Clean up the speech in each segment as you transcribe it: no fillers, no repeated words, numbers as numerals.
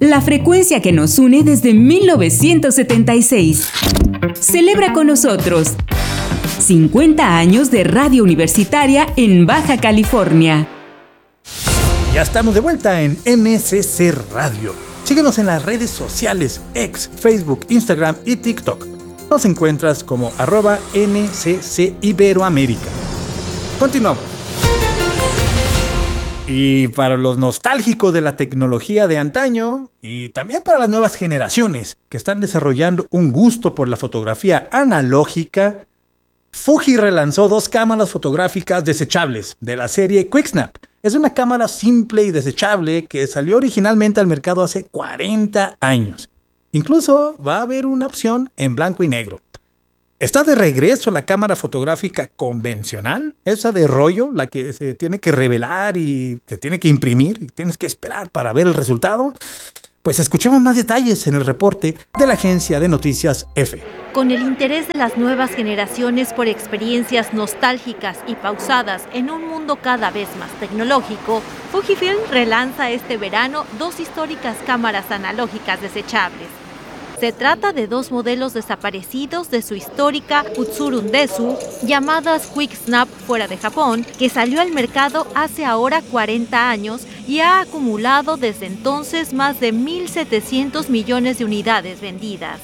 la frecuencia que nos une desde 1976. Celebra con nosotros 50 años de radio universitaria en Baja California. Ya estamos de vuelta en MCC Radio. Síguenos en las redes sociales, X, Facebook, Instagram y TikTok. Nos encuentras como @NCC Iberoamérica. Continuamos. Y para los nostálgicos de la tecnología de antaño, y también para las nuevas generaciones que están desarrollando un gusto por la fotografía analógica, Fuji relanzó 2 cámaras fotográficas desechables de la serie QuickSnap. Es una cámara simple y desechable que salió originalmente al mercado hace 40 años. Incluso va a haber una opción en blanco y negro. Está de regreso la cámara fotográfica convencional, esa de rollo, la que se tiene que revelar y se tiene que imprimir y tienes que esperar para ver el resultado. Pues escuchemos más detalles en el reporte de la agencia de noticias EFE. Con el interés de las nuevas generaciones por experiencias nostálgicas y pausadas en un mundo cada vez más tecnológico, Fujifilm relanza este verano 2 históricas cámaras analógicas desechables. Se trata de 2 modelos desaparecidos de su histórica Utsurun Desu, llamadas QuickSnap fuera de Japón, que salió al mercado hace ahora 40 años y ha acumulado desde entonces más de 1.700 millones de unidades vendidas.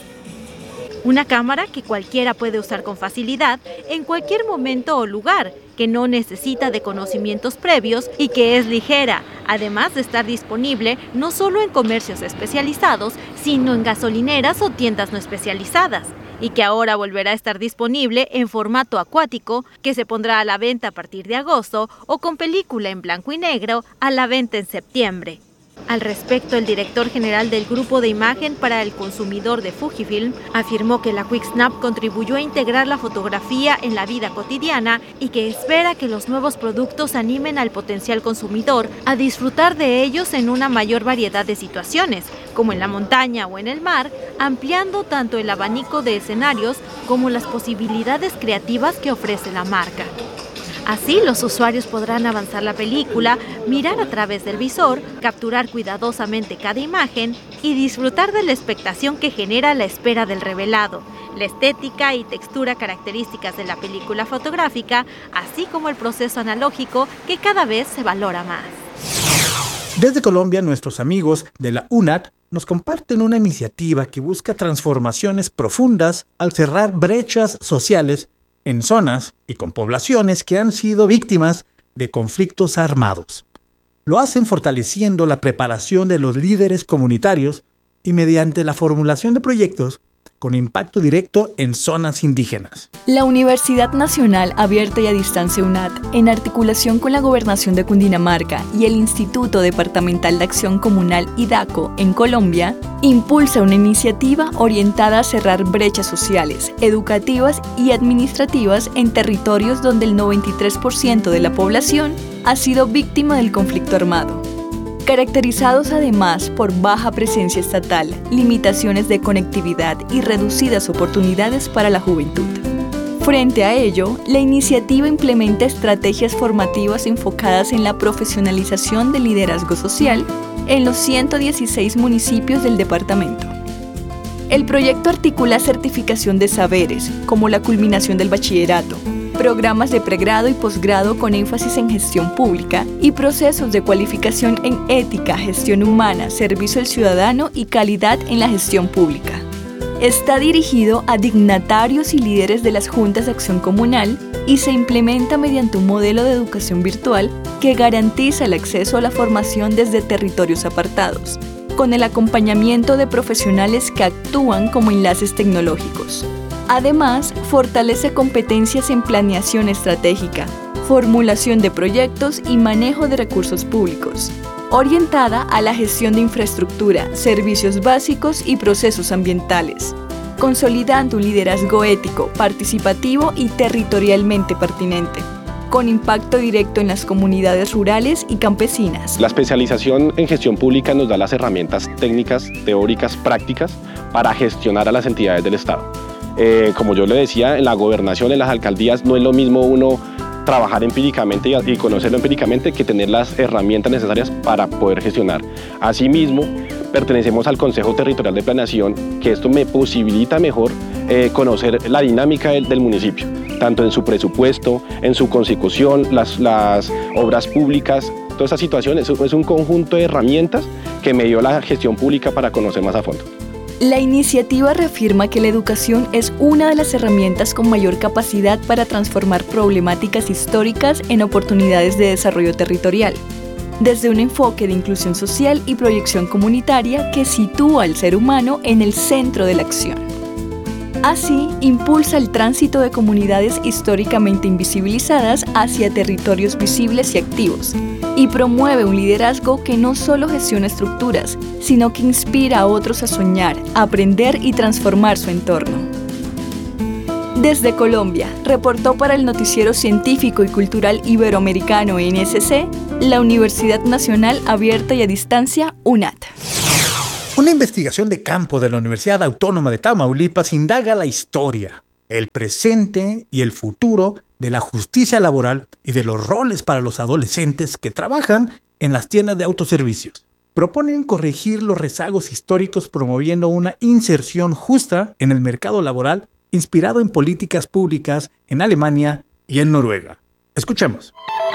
Una cámara que cualquiera puede usar con facilidad en cualquier momento o lugar, que no necesita de conocimientos previos y que es ligera, además de estar disponible no solo en comercios especializados, sino en gasolineras o tiendas no especializadas, y que ahora volverá a estar disponible en formato acuático, que se pondrá a la venta a partir de agosto, o con película en blanco y negro a la venta en septiembre. Al respecto, el director general del Grupo de Imagen para el Consumidor de Fujifilm afirmó que la QuickSnap contribuyó a integrar la fotografía en la vida cotidiana y que espera que los nuevos productos animen al potencial consumidor a disfrutar de ellos en una mayor variedad de situaciones, como en la montaña o en el mar, ampliando tanto el abanico de escenarios como las posibilidades creativas que ofrece la marca. Así, los usuarios podrán avanzar la película, mirar a través del visor, capturar cuidadosamente cada imagen y disfrutar de la expectación que genera la espera del revelado, la estética y textura características de la película fotográfica, así como el proceso analógico que cada vez se valora más. Desde Colombia, nuestros amigos de la UNAT nos comparten una iniciativa que busca transformaciones profundas al cerrar brechas sociales en zonas y con poblaciones que han sido víctimas de conflictos armados. Lo hacen fortaleciendo la preparación de los líderes comunitarios y mediante la formulación de proyectos con impacto directo en zonas indígenas. La Universidad Nacional Abierta y a Distancia UNAT, en articulación con la Gobernación de Cundinamarca y el Instituto Departamental de Acción Comunal IDACO en Colombia, impulsa una iniciativa orientada a cerrar brechas sociales, educativas y administrativas en territorios donde el 93% de la población ha sido víctima del conflicto armado. Caracterizados además por baja presencia estatal, limitaciones de conectividad y reducidas oportunidades para la juventud. Frente a ello, la iniciativa implementa estrategias formativas enfocadas en la profesionalización del liderazgo social en los 116 municipios del departamento. El proyecto articula certificación de saberes, como la culminación del bachillerato, programas de pregrado y posgrado con énfasis en gestión pública y procesos de cualificación en ética, gestión humana, servicio al ciudadano y calidad en la gestión pública. Está dirigido a dignatarios y líderes de las juntas de acción comunal y se implementa mediante un modelo de educación virtual que garantiza el acceso a la formación desde territorios apartados, con el acompañamiento de profesionales que actúan como enlaces tecnológicos. Además, fortalece competencias en planeación estratégica, formulación de proyectos y manejo de recursos públicos, orientada a la gestión de infraestructura, servicios básicos y procesos ambientales, consolidando un liderazgo ético, participativo y territorialmente pertinente, con impacto directo en las comunidades rurales y campesinas. La especialización en gestión pública nos da las herramientas técnicas, teóricas, prácticas para gestionar a las entidades del Estado. Como yo le decía, en la gobernación, en las alcaldías, no es lo mismo uno trabajar empíricamente y conocerlo empíricamente que tener las herramientas necesarias para poder gestionar. Asimismo, pertenecemos al Consejo Territorial de Planeación, que esto me posibilita mejor conocer la dinámica del municipio, tanto en su presupuesto, en su consecución, las obras públicas, toda esa situación es un conjunto de herramientas que me dio la gestión pública para conocer más a fondo. La iniciativa reafirma que la educación es una de las herramientas con mayor capacidad para transformar problemáticas históricas en oportunidades de desarrollo territorial, desde un enfoque de inclusión social y proyección comunitaria que sitúa al ser humano en el centro de la acción. Así, impulsa el tránsito de comunidades históricamente invisibilizadas hacia territorios visibles y activos, y promueve un liderazgo que no solo gestiona estructuras, sino que inspira a otros a soñar, a aprender y transformar su entorno. Desde Colombia, reportó para el Noticiero Científico y Cultural Iberoamericano NSC, la Universidad Nacional Abierta y a Distancia, UNAT. Una investigación de campo de la Universidad Autónoma de Tamaulipas indaga la historia, el presente y el futuro de la justicia laboral y de los roles para los adolescentes que trabajan en las tiendas de autoservicios. Proponen corregir los rezagos históricos promoviendo una inserción justa en el mercado laboral inspirado en políticas públicas en Alemania y en Noruega. Escuchemos.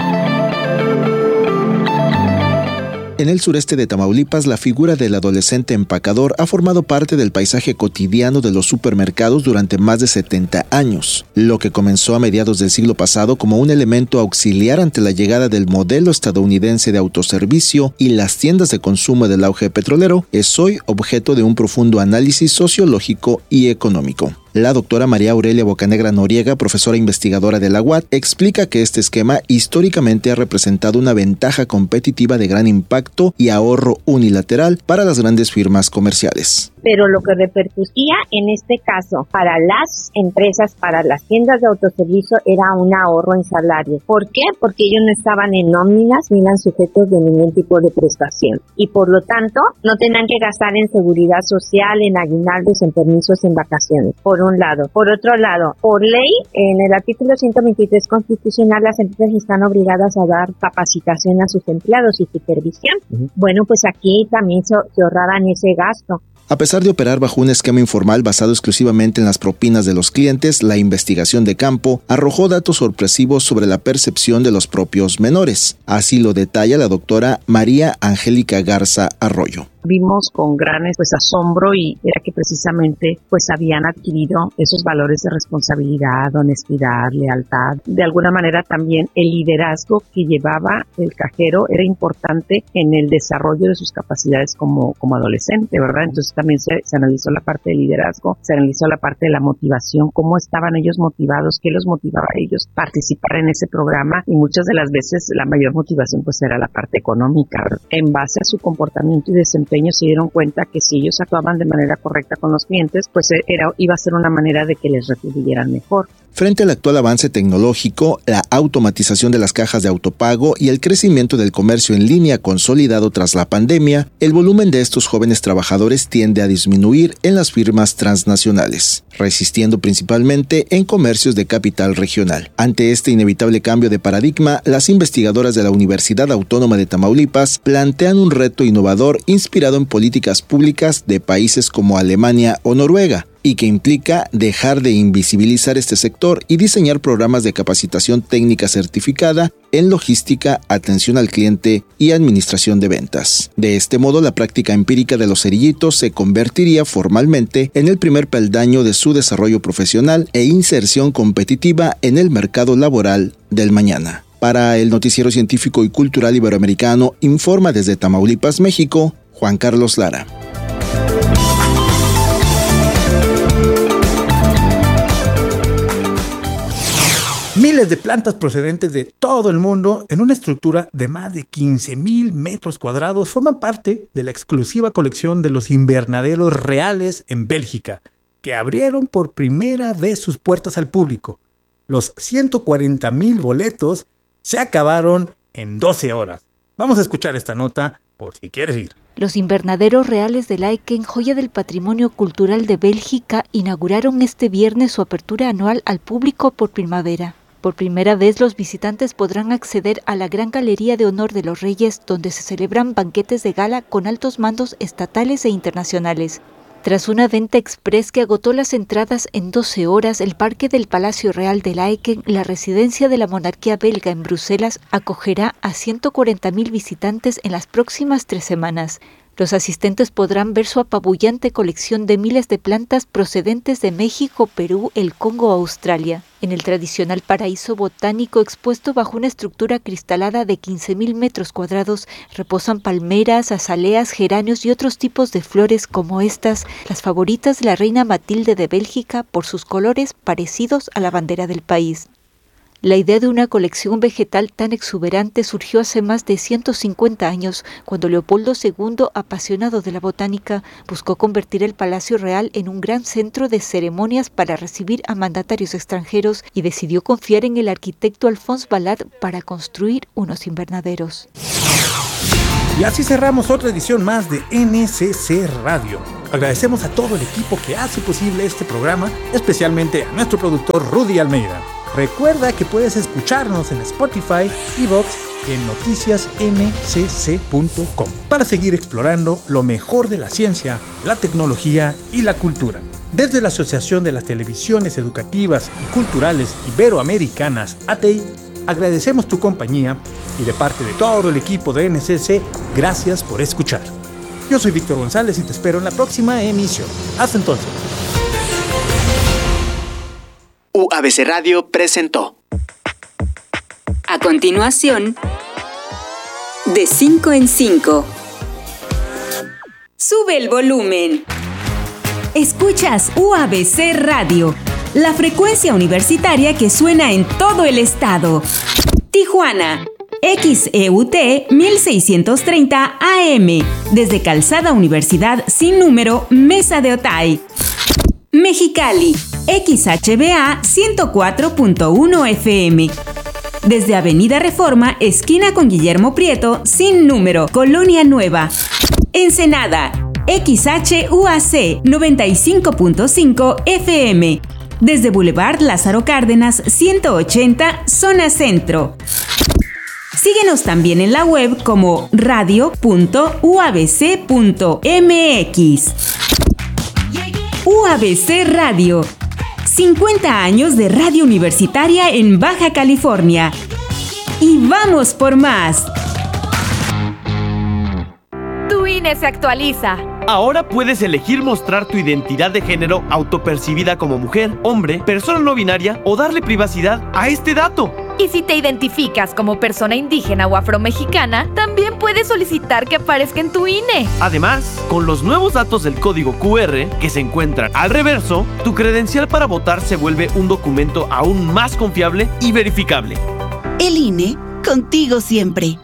En el sureste de Tamaulipas, la figura del adolescente empacador ha formado parte del paisaje cotidiano de los supermercados durante más de 70 años. Lo que comenzó a mediados del siglo pasado como un elemento auxiliar ante la llegada del modelo estadounidense de autoservicio y las tiendas de consumo del auge petrolero, es hoy objeto de un profundo análisis sociológico y económico. La doctora María Aurelia Bocanegra Noriega, profesora investigadora de la UAT, explica que este esquema históricamente ha representado una ventaja competitiva de gran impacto y ahorro unilateral para las grandes firmas comerciales. Pero lo que repercutía en este caso para las empresas, para las tiendas de autoservicio, era un ahorro en salario. ¿Por qué? Porque ellos no estaban en nóminas ni eran sujetos de ningún tipo de prestación. Y por lo tanto, no tenían que gastar en seguridad social, en aguinaldos, en permisos, en vacaciones. Por un lado. Por otro lado, por ley, en el artículo 123 constitucional, las empresas están obligadas a dar capacitación a sus empleados y supervisión. Bueno, pues aquí también se ahorraban ese gasto. A pesar de operar bajo un esquema informal basado exclusivamente en las propinas de los clientes, la investigación de campo arrojó datos sorpresivos sobre la percepción de los propios menores. Así lo detalla la doctora María Angélica Garza Arroyo. Vimos con gran asombro y era que precisamente habían adquirido esos valores de responsabilidad, honestidad, lealtad. De alguna manera también el liderazgo que llevaba el cajero era importante en el desarrollo de sus capacidades como adolescente, ¿verdad? Entonces también se analizó la parte del liderazgo, se analizó la parte de la motivación, cómo estaban ellos motivados, qué los motivaba a ellos a participar en ese programa, y muchas de las veces la mayor motivación era la parte económica, ¿verdad? En base a su comportamiento y desempeño se dieron cuenta que si ellos actuaban de manera correcta con los clientes, iba a ser una manera de que les retribuyieran mejor. Frente al actual avance tecnológico, la automatización de las cajas de autopago y el crecimiento del comercio en línea consolidado tras la pandemia, el volumen de estos jóvenes trabajadores tiende a disminuir en las firmas transnacionales, resistiendo principalmente en comercios de capital regional. Ante este inevitable cambio de paradigma, las investigadoras de la Universidad Autónoma de Tamaulipas plantean un reto innovador inspirado en políticas públicas de países como Alemania o Noruega, y que implica dejar de invisibilizar este sector y diseñar programas de capacitación técnica certificada en logística, atención al cliente y administración de ventas. De este modo, la práctica empírica de los cerillitos se convertiría formalmente en el primer peldaño de su desarrollo profesional e inserción competitiva en el mercado laboral del mañana. Para el Noticiero Científico y Cultural Iberoamericano, informa desde Tamaulipas, México, Juan Carlos Lara. Miles de plantas procedentes de todo el mundo en una estructura de más de 15,000 metros cuadrados forman parte de la exclusiva colección de los invernaderos reales en Bélgica, que abrieron por primera vez sus puertas al público. Los 140,000 boletos se acabaron en 12 horas. Vamos a escuchar esta nota por si quieres ir. Los invernaderos reales de Laeken, joya del patrimonio cultural de Bélgica, inauguraron este viernes su apertura anual al público por primavera. Por primera vez, los visitantes podrán acceder a la Gran Galería de Honor de los Reyes, donde se celebran banquetes de gala con altos mandos estatales e internacionales. Tras una venta express que agotó las entradas en 12 horas, el Parque del Palacio Real de Laeken, la residencia de la monarquía belga en Bruselas, acogerá a 140.000 visitantes en las próximas 3 semanas. Los asistentes podrán ver su apabullante colección de miles de plantas procedentes de México, Perú, el Congo o Australia. En el tradicional paraíso botánico expuesto bajo una estructura cristalada de 15.000 metros cuadrados, reposan palmeras, azaleas, geranios y otros tipos de flores como estas, las favoritas de la reina Matilde de Bélgica por sus colores parecidos a la bandera del país. La idea de una colección vegetal tan exuberante surgió hace más de 150 años, cuando Leopoldo II, apasionado de la botánica, buscó convertir el Palacio Real en un gran centro de ceremonias para recibir a mandatarios extranjeros y decidió confiar en el arquitecto Alphonse Valade para construir unos invernaderos. Y así cerramos otra edición más de NCC Radio. Agradecemos a todo el equipo que hace posible este programa, especialmente a nuestro productor Rudy Almeida. Recuerda que puedes escucharnos en Spotify, iVoox y en noticiasncc.com para seguir explorando lo mejor de la ciencia, la tecnología y la cultura. Desde la Asociación de las Televisiones Educativas y Culturales Iberoamericanas, ATEI, agradecemos tu compañía y de parte de todo el equipo de NCC, gracias por escuchar. Yo soy Víctor González y te espero en la próxima emisión. Hasta entonces. UABC Radio presentó. A continuación, de 5 en 5. Sube el volumen. Escuchas UABC Radio, la frecuencia universitaria que suena en todo el estado. Tijuana, XEUT 1630 AM, desde Calzada Universidad sin número, Mesa de Otay. Mexicali, XHBA 104.1 FM. Desde Avenida Reforma, esquina con Guillermo Prieto, sin número, Colonia Nueva. Ensenada, XHUAC 95.5 FM. Desde Boulevard Lázaro Cárdenas 180, Zona Centro. Síguenos también en la web como radio.uabc.mx. UABC Radio, 50 años de radio universitaria en Baja California. Y vamos por más. Tu INE se actualiza. Ahora puedes elegir mostrar tu identidad de género autopercibida como mujer, hombre, persona no binaria o darle privacidad a este dato. Y si te identificas como persona indígena o afromexicana, también puedes solicitar que aparezca en tu INE. Además, con los nuevos datos del código QR que se encuentran al reverso, tu credencial para votar se vuelve un documento aún más confiable y verificable. El INE, contigo siempre.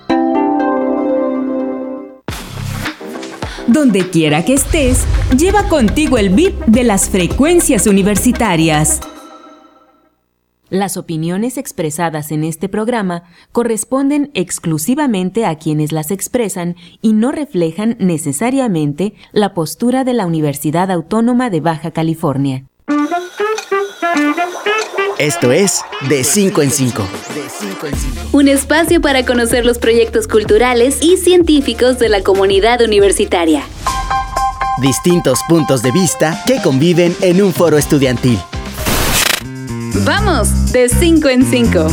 Donde quiera que estés, lleva contigo el VIP de las frecuencias universitarias. Las opiniones expresadas en este programa corresponden exclusivamente a quienes las expresan y no reflejan necesariamente la postura de la Universidad Autónoma de Baja California. Esto es De 5 en 5. Un espacio para conocer los proyectos culturales y científicos de la comunidad universitaria. Distintos puntos de vista que conviven en un foro estudiantil. ¡Vamos! De 5 en 5.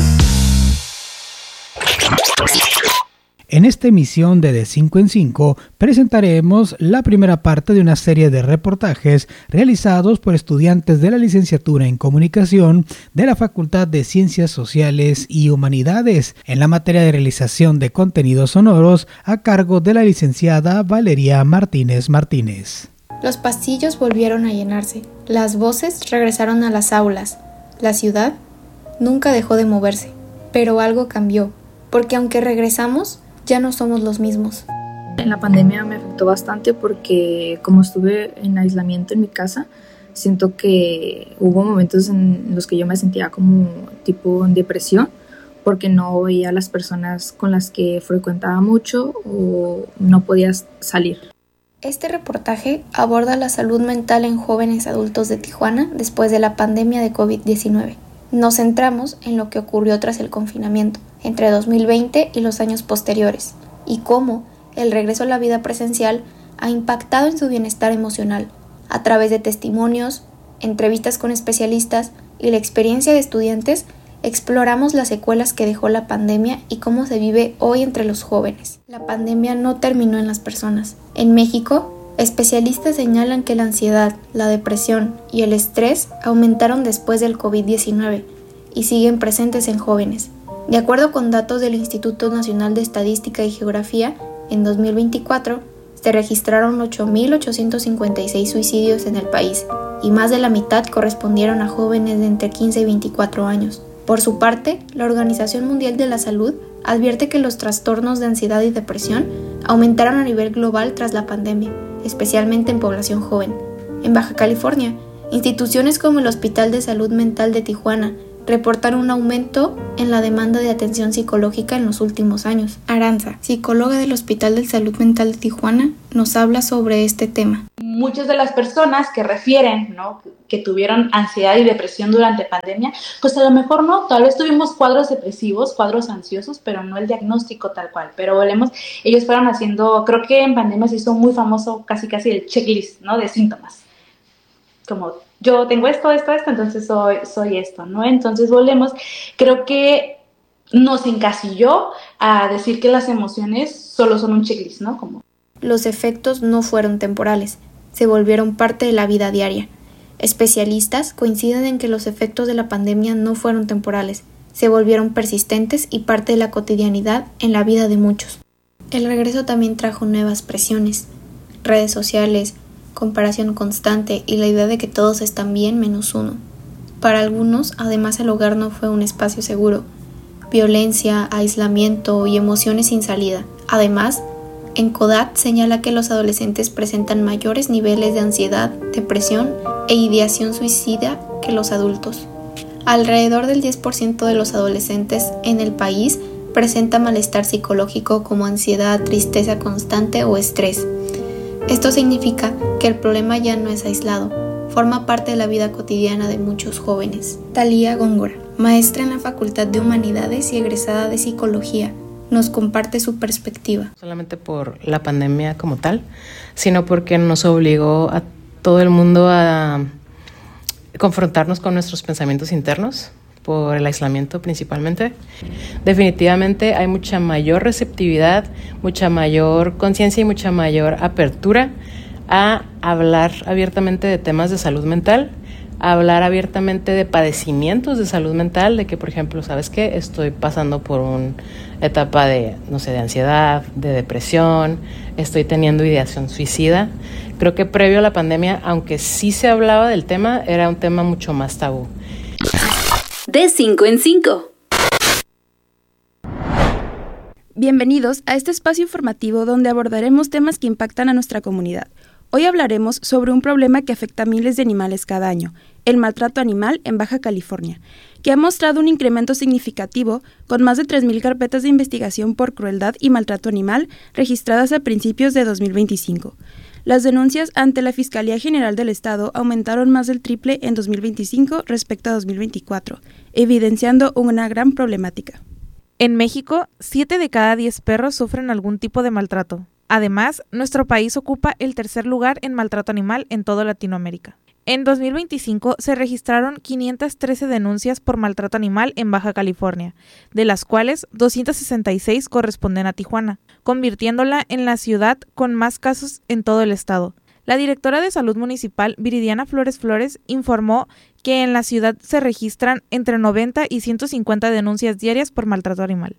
En esta emisión de 5 en 5 presentaremos la primera parte de una serie de reportajes realizados por estudiantes de la licenciatura en Comunicación de la Facultad de Ciencias Sociales y Humanidades en la materia de realización de contenidos sonoros a cargo de la licenciada Valeria Martínez Martínez. Los pasillos volvieron a llenarse, las voces regresaron a las aulas. La ciudad nunca dejó de moverse, pero algo cambió, porque aunque regresamos, ya no somos los mismos. En la pandemia me afectó bastante porque como estuve en aislamiento en mi casa, siento que hubo momentos en los que yo me sentía como tipo en depresión porque no veía a las personas con las que frecuentaba mucho o no podía salir. Este reportaje aborda la salud mental en jóvenes adultos de Tijuana después de la pandemia de COVID-19. Nos centramos en lo que ocurrió tras el confinamiento, entre 2020 y los años posteriores, y cómo el regreso a la vida presencial ha impactado en su bienestar emocional, a través de testimonios, entrevistas con especialistas y la experiencia de estudiantes. Exploramos las secuelas que dejó la pandemia y cómo se vive hoy entre los jóvenes. La pandemia no terminó en las personas. En México, especialistas señalan que la ansiedad, la depresión y el estrés aumentaron después del COVID-19 y siguen presentes en jóvenes. De acuerdo con datos del Instituto Nacional de Estadística y Geografía, en 2024 se registraron 8.856 suicidios en el país y más de la mitad correspondieron a jóvenes de entre 15 y 24 años. Por su parte, la Organización Mundial de la Salud advierte que los trastornos de ansiedad y depresión aumentaron a nivel global tras la pandemia, especialmente en población joven. En Baja California, instituciones como el Hospital de Salud Mental de Tijuana reportaron un aumento en la demanda de atención psicológica en los últimos años. Aranza, psicóloga del Hospital de Salud Mental de Tijuana, nos habla sobre este tema. Muchas de las personas que refieren, ¿no?, que tuvieron ansiedad y depresión durante pandemia, pues a lo mejor no, tal vez tuvimos cuadros depresivos, cuadros ansiosos, pero no el diagnóstico tal cual. Pero ellos fueron haciendo, creo que en pandemia se hizo muy famoso casi el checklist, ¿no?, de síntomas. Como yo tengo esto, entonces soy esto, ¿no? Entonces creo que nos encasilló a decir que las emociones solo son un checklist, ¿no? Los efectos no fueron temporales, se volvieron parte de la vida diaria. Especialistas coinciden en que los efectos de la pandemia no fueron temporales, se volvieron persistentes y parte de la cotidianidad en la vida de muchos. El regreso también trajo nuevas presiones, redes sociales, comparación constante y la idea de que todos están bien menos uno. Para algunos, además, el hogar no fue un espacio seguro. Violencia, aislamiento y emociones sin salida. Además, ENCODAT señala que los adolescentes presentan mayores niveles de ansiedad, depresión e ideación suicida que los adultos. Alrededor del 10% de los adolescentes en el país presenta malestar psicológico como ansiedad, tristeza constante o estrés. Esto significa que el problema ya no es aislado, forma parte de la vida cotidiana de muchos jóvenes. Talía Góngora, maestra en la Facultad de Humanidades y egresada de Psicología, nos comparte su perspectiva. No solamente por la pandemia como tal, sino porque nos obligó a todo el mundo a confrontarnos con nuestros pensamientos internos, por el aislamiento principalmente. Definitivamente hay mucha mayor receptividad, mucha mayor conciencia y mucha mayor apertura a hablar abiertamente de temas de salud mental, a hablar abiertamente de padecimientos de salud mental, de que, por ejemplo, ¿sabes qué? Estoy pasando por una etapa de ansiedad, de depresión, estoy teniendo ideación suicida. Creo que previo a la pandemia, aunque sí se hablaba del tema, era un tema mucho más tabú. De 5 en 5. Bienvenidos a este espacio informativo donde abordaremos temas que impactan a nuestra comunidad. Hoy hablaremos sobre un problema que afecta a miles de animales cada año, el maltrato animal en Baja California, que ha mostrado un incremento significativo con más de 3.000 carpetas de investigación por crueldad y maltrato animal registradas a principios de 2025. Las denuncias ante la Fiscalía General del Estado aumentaron más del triple en 2025 respecto a 2024, evidenciando una gran problemática. En México, 7 de cada 10 perros sufren algún tipo de maltrato. Además, nuestro país ocupa el tercer lugar en maltrato animal en toda Latinoamérica. En 2025 se registraron 513 denuncias por maltrato animal en Baja California, de las cuales 266 corresponden a Tijuana, convirtiéndola en la ciudad con más casos en todo el estado. La directora de Salud Municipal, Viridiana Flores Flores, informó que en la ciudad se registran entre 90 y 150 denuncias diarias por maltrato animal.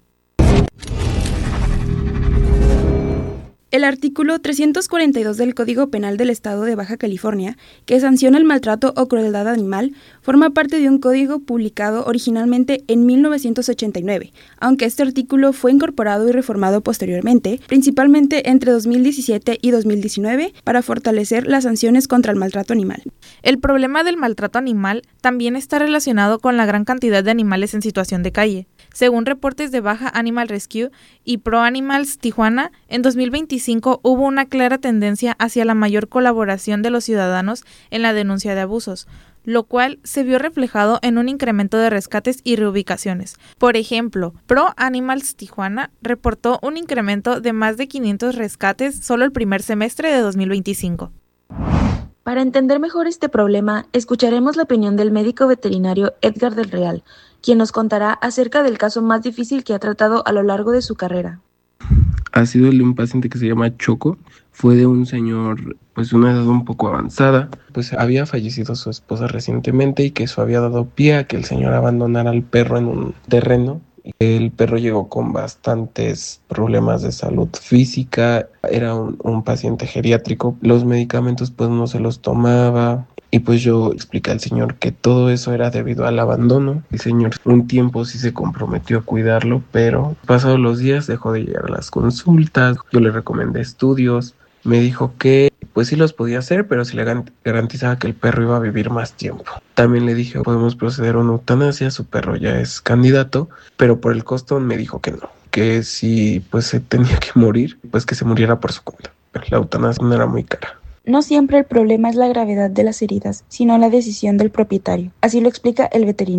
El artículo 342 del Código Penal del Estado de Baja California, que sanciona el maltrato o crueldad animal, forma parte de un código publicado originalmente en 1989, aunque este artículo fue incorporado y reformado posteriormente, principalmente entre 2017 y 2019, para fortalecer las sanciones contra el maltrato animal. El problema del maltrato animal también está relacionado con la gran cantidad de animales en situación de calle. Según reportes de Baja Animal Rescue y Pro Animals Tijuana, en 2025 hubo una clara tendencia hacia la mayor colaboración de los ciudadanos en la denuncia de abusos. lo cual se vio reflejado en un incremento de rescates y reubicaciones. Por ejemplo, Pro Animals Tijuana reportó un incremento de más de 500 rescates solo el primer semestre de 2025. Para entender mejor este problema, escucharemos la opinión del médico veterinario Edgar del Real, quien nos contará acerca del caso más difícil que ha tratado a lo largo de su carrera. Ha sido el de un paciente que se llama Choco. Fue de un señor, pues una edad un poco avanzada, pues había fallecido su esposa recientemente y que eso había dado pie a que el señor abandonara al perro en un terreno. El perro llegó con bastantes problemas de salud física, era un paciente geriátrico, los medicamentos pues no se los tomaba y pues yo expliqué al señor que todo eso era debido al abandono. El señor un tiempo sí se comprometió a cuidarlo, pero pasados los días dejó de llegar a las consultas, yo le recomendé estudios, me dijo que pues sí los podía hacer, pero si le garantizaba que el perro iba a vivir más tiempo. También le dije, podemos proceder a una eutanasia, su perro ya es candidato, pero por el costo me dijo que no, que si pues se tenía que morir, pues que se muriera por su cuenta. Pero la eutanasia no era muy cara. No siempre el problema es la gravedad de las heridas, sino la decisión del propietario. Así lo explica el veterinario.